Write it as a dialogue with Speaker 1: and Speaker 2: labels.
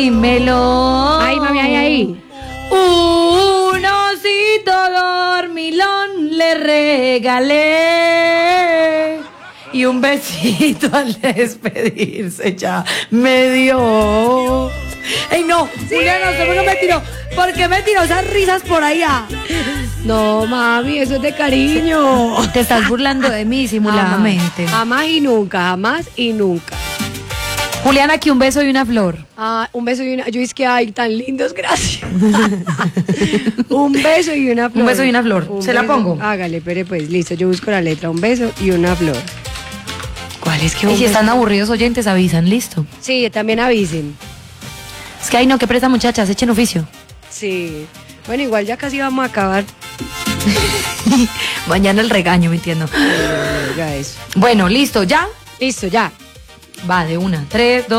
Speaker 1: Dímelo.
Speaker 2: Ay, mami, ahí.
Speaker 1: Un osito dormilón le regalé y un besito al despedirse ya me dio. ¡Ey, no! Sí. Juliana, ¿por qué me tiró esas risas por allá?
Speaker 2: No, mami, eso es de cariño.
Speaker 1: Te estás burlando de mí simuladamente.
Speaker 2: Jamás y nunca, jamás y nunca.
Speaker 1: Juliana, aquí un beso y una flor.
Speaker 2: Ah, un beso y una... Yo es que, ay, tan lindos, gracias. Un beso y una flor.
Speaker 1: Un beso y una flor. ¿Se la pongo?
Speaker 2: Hágale, pero pues, listo, yo busco la letra. Un beso y una flor. ¿Cuál es que
Speaker 1: Y si están aburridos oyentes, avisan, listo.
Speaker 2: Sí, también avisen.
Speaker 1: Es que, ay, no, qué presa, muchachas, echen oficio.
Speaker 2: Sí. Bueno, igual ya casi vamos a acabar.
Speaker 1: Mañana el regaño, me entiendo.
Speaker 2: Ya eso.
Speaker 1: Bueno, listo, ¿ya?
Speaker 2: Listo, ya.
Speaker 1: Va, de una. 3, 2.